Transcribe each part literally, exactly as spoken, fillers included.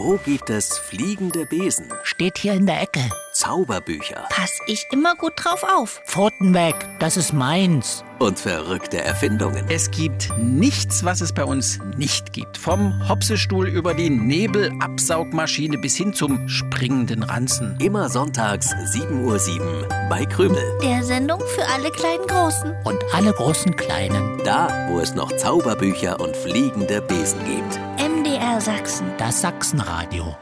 Wo gibt es fliegende Besen? Steht hier in der Ecke. Zauberbücher. Pass ich immer gut drauf auf. Pfoten weg, das ist meins. Und verrückte Erfindungen. Es gibt nichts, was es bei uns nicht gibt. Vom Hopsestuhl über die Nebelabsaugmaschine bis hin zum springenden Ranzen. Immer sonntags sieben Uhr sieben bei Krümel. Der Sendung für alle kleinen Großen. Und alle großen Kleinen. Da, wo es noch Zauberbücher und fliegende Besen gibt. M D R Sachsen. Das Sachsenradio.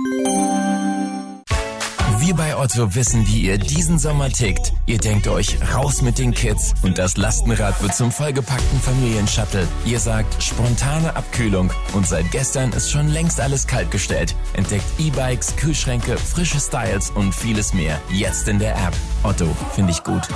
Wir bei Otto wissen, wie ihr diesen Sommer tickt. Ihr denkt euch, raus mit den Kids und das Lastenrad wird zum vollgepackten Familienshuttle. Ihr sagt, spontane Abkühlung und seit gestern ist schon längst alles kaltgestellt. Entdeckt E-Bikes, Kühlschränke, frische Styles und vieles mehr. Jetzt in der App. Otto, finde ich gut.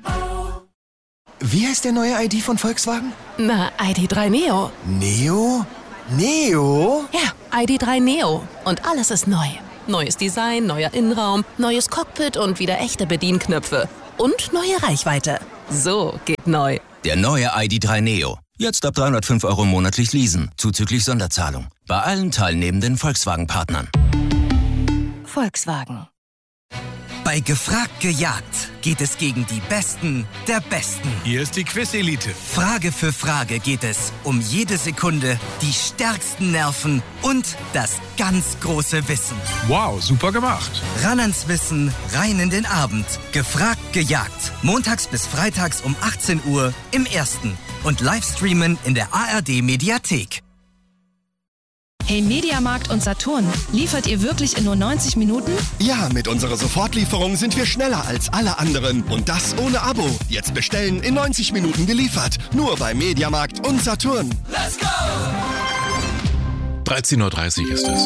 Wie heißt der neue I D von Volkswagen? Na, I D drei Neo. Neo? Neo? Ja, I D drei Neo. Und alles ist neu. Neues Design, neuer Innenraum, neues Cockpit und wieder echte Bedienknöpfe. Und neue Reichweite. So geht neu. Der neue I D drei Neo. Jetzt ab dreihundertfünf Euro monatlich leasen, zuzüglich Sonderzahlung. Bei allen teilnehmenden Volkswagen-Partnern. Volkswagen. Bei Gefragt gejagt geht es gegen die Besten der Besten. Hier ist die Quiz-Elite. Frage für Frage geht es um jede Sekunde, die stärksten Nerven und das ganz große Wissen. Wow, super gemacht. Ran ans Wissen, rein in den Abend. Gefragt gejagt. Montags bis freitags um achtzehn Uhr im Ersten. Und Livestreamen in der A R D-Mediathek. Hey Mediamarkt und Saturn, liefert ihr wirklich in nur neunzig Minuten? Ja, mit unserer Sofortlieferung sind wir schneller als alle anderen. Und das ohne Abo. Jetzt bestellen, in neunzig Minuten geliefert. Nur bei Mediamarkt und Saturn. Let's go! dreizehn Uhr dreißig ist es.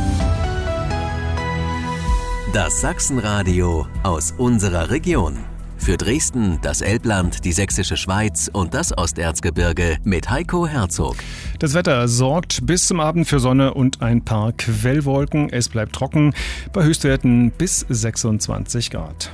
Das Sachsenradio aus unserer Region. Für Dresden, das Elbland, die Sächsische Schweiz und das Osterzgebirge mit Heiko Herzog. Das Wetter sorgt bis zum Abend für Sonne und ein paar Quellwolken. Es bleibt trocken bei Höchstwerten bis sechsundzwanzig Grad.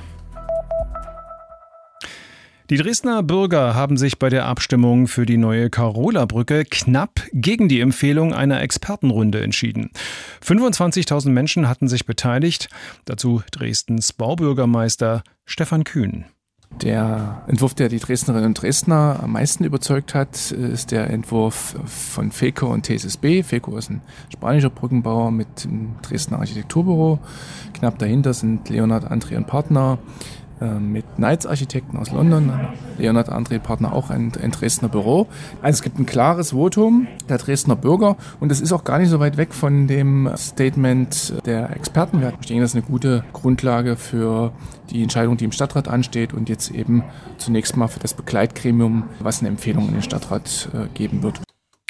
Die Dresdner Bürger haben sich bei der Abstimmung für die neue Karola-Brücke knapp gegen die Empfehlung einer Expertenrunde entschieden. fünfundzwanzigtausend Menschen hatten sich beteiligt, dazu Dresdens Baubürgermeister Stefan Kühn. Der Entwurf, der die Dresdnerinnen und Dresdner am meisten überzeugt hat, ist der Entwurf von FECO und T S S B. FECO ist ein spanischer Brückenbauer mit einem Dresdner Architekturbüro. Knapp dahinter sind Leonhard André und Partner mit Knights Architekten aus London. Leonhard André Partner auch ein, ein Dresdner Büro. Also es gibt ein klares Votum der Dresdner Bürger und es ist auch gar nicht so weit weg von dem Statement der Experten. Ich denke, das ist eine gute Grundlage für die Entscheidung, die im Stadtrat ansteht und jetzt eben zunächst mal für das Begleitgremium, was eine Empfehlung in den Stadtrat äh, geben wird.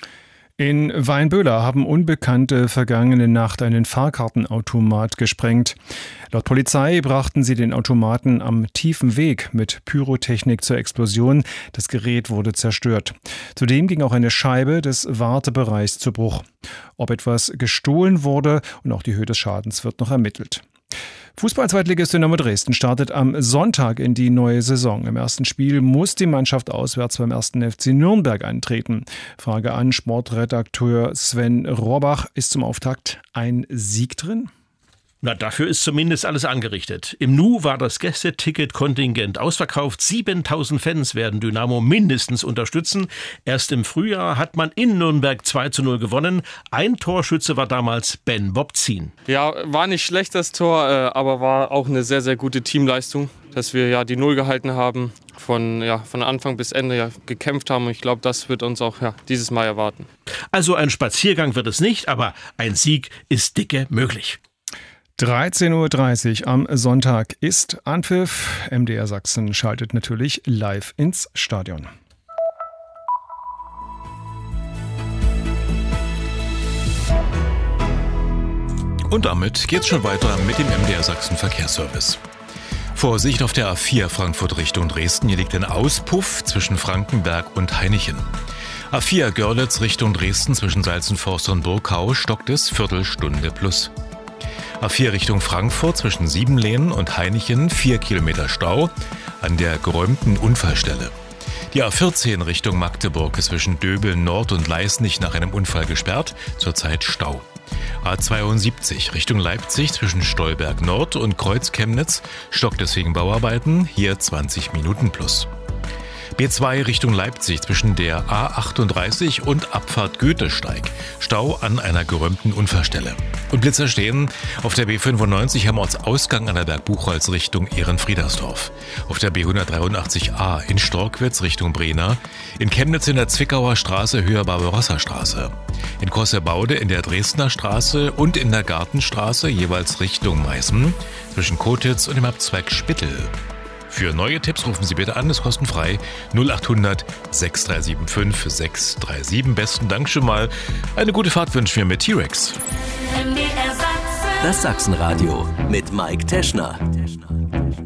In Weinböhler haben Unbekannte vergangene Nacht einen Fahrkartenautomat gesprengt. Laut Polizei brachten sie den Automaten am tiefen Weg mit Pyrotechnik zur Explosion. Das Gerät wurde zerstört. Zudem ging auch eine Scheibe des Wartebereichs zu Bruch. Ob etwas gestohlen wurde und auch die Höhe des Schadens wird noch ermittelt. Fußball-Zweitligist Dynamo Dresden startet am Sonntag in die neue Saison. Im ersten Spiel muss die Mannschaft auswärts beim ersten F C Nürnberg antreten. Frage an Sportredakteur Sven Rohrbach: Ist zum Auftakt ein Sieg drin? Na, dafür ist zumindest alles angerichtet. Im Nu war das Gästeticket-Kontingent ausverkauft. siebentausend Fans werden Dynamo mindestens unterstützen. Erst im Frühjahr hat man in Nürnberg zwei zu null gewonnen. Ein Torschütze war damals Ben Bobzien. Ja, war nicht schlecht das Tor, aber war auch eine sehr, sehr gute Teamleistung, dass wir ja die Null gehalten haben, von, ja, von Anfang bis Ende ja, gekämpft haben. Und ich glaube, das wird uns auch ja, dieses Mal erwarten. Also ein Spaziergang wird es nicht, aber ein Sieg ist dicke möglich. dreizehn Uhr dreißig am Sonntag ist Anpfiff. M D R Sachsen schaltet natürlich live ins Stadion. Und damit geht's schon weiter mit dem M D R Sachsen Verkehrsservice. Vorsicht auf der A vier Frankfurt Richtung Dresden. Hier liegt ein Auspuff zwischen Frankenberg und Hainichen. A vier Görlitz Richtung Dresden zwischen Salzenforst und Burgau stockt es Viertelstunde plus. A vier Richtung Frankfurt zwischen Siebenlehnen und Hainichen vier Kilometer Stau an der geräumten Unfallstelle. Die A vierzehn Richtung Magdeburg ist zwischen Döbeln Nord und Leisnig nach einem Unfall gesperrt, zurzeit Stau. A zweiundsiebzig Richtung Leipzig zwischen Stolberg Nord und Kreuz Chemnitz stockt deswegen Bauarbeiten, hier zwanzig Minuten plus. B zwei Richtung Leipzig zwischen der A achtunddreißig und Abfahrt Goethesteig. Stau an einer geräumten Unfallstelle. Und Blitzer stehen auf der B fünfundneunzig am Ortsausgang an der Bergbuchholz Richtung Ehrenfriedersdorf. Auf der B hundertdreiundachtzig A in Storkwitz Richtung Brena. In Chemnitz in der Zwickauer Straße höher Barbarossa-Straße. In Kossebaude in der Dresdner Straße und in der Gartenstraße jeweils Richtung Meißen zwischen Kotitz und dem Abzweig Spittel. Für neue Tipps rufen Sie bitte an, ist kostenfrei null acht hundert sechs drei sieben fünf sechs drei sieben. Besten Dank schon mal. Eine gute Fahrt wünschen wir mit T-Rex. Das Sachsenradio mit Mike Teschner.